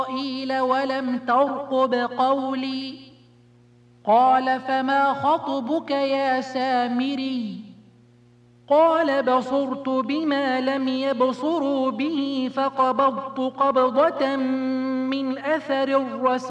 إسرائيل ولم ترقب قولي قال فما خطبك يا سامري قال بصرت بما لم يبصروا به فقبضت قبضة من أثر الرسول